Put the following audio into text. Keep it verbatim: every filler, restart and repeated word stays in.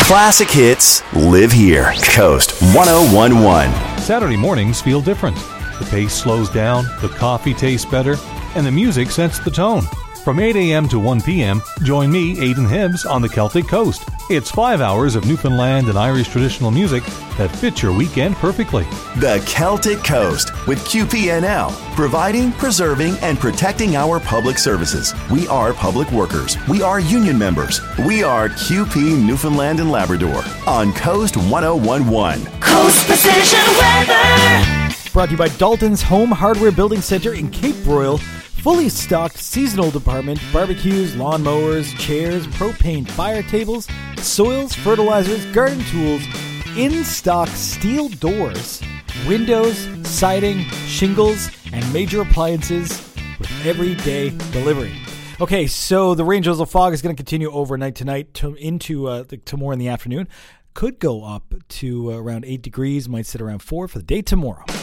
Classic hits live here. Coast one oh one point one. Saturday mornings feel different. The pace slows down, the coffee tastes better, and the music sets the tone. From eight a.m. to one p.m., join me, Aidan Hibbs, on the Celtic Coast. It's five hours of Newfoundland and Irish traditional music that fits your weekend perfectly. The Celtic Coast with Q P N L, providing, preserving, and protecting our public services. We are public workers. We are union members. We are Q P Newfoundland and Labrador on Coast one oh one point one. Coast Precision Weather. Brought to you by Dalton's Home Hardware Building Center in Cape Royal. Fully stocked seasonal department, barbecues, lawnmowers, chairs, propane fire tables, soils, fertilizers, garden tools, in-stock steel doors, windows, siding, shingles, and major appliances with everyday delivery. Okay, so the rain drizzle fog is going to continue overnight tonight to, into uh, the, tomorrow in the afternoon. Could go up to uh, around eight degrees, might sit around four for the day tomorrow.